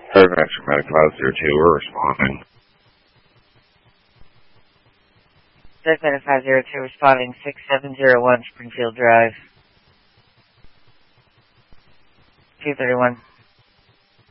Fairfax Medic 502, we're responding. Medic 502 responding 6701 Springfield Drive. 231.